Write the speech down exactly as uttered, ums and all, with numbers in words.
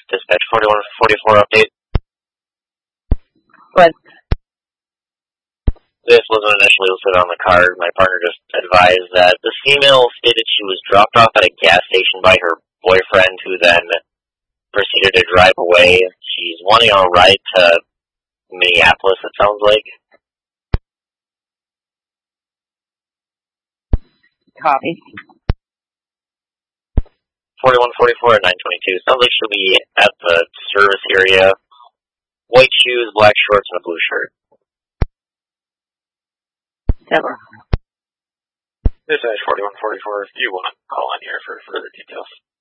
Dispatch forty-one forty-four update. But this wasn't initially listed on the card. My partner just advised that the female stated she was dropped off at a gas station by her boyfriend, who then proceeded to drive away. She's wanting a ride to Minneapolis, it sounds like. copy. forty-one forty-four and nine twenty-two. Sounds like she'll be at the service area. White shoes, black shorts, and a blue shirt. Never. Dispatch forty-one forty-four, if you want to call in here for further details.